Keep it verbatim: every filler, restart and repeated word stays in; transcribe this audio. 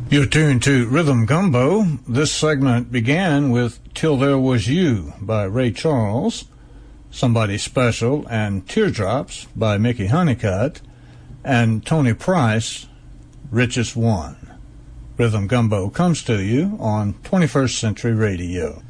You're tuned to Rhythm Gumbo. This segment began with Till There Was You by Ray Charles, Somebody Special and Teardrops by Mickey Honeycutt, and Tony Price, Richest One. Rhythm Gumbo comes to you on twenty-first Century Radio.